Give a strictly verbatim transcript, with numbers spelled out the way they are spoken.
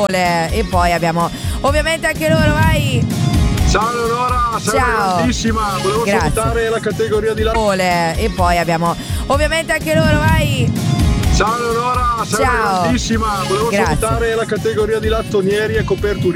Sole. E poi abbiamo ovviamente anche loro, vai. Ciao Eleonora, sei Ciao. grandissima. Volevo Grazie. salutare la categoria di latto. Sole. E poi abbiamo ovviamente anche loro, vai. Ciao Eleonora, sei Ciao. grandissima. Volevo Grazie. salutare la categoria di lattonieri e coperturieri.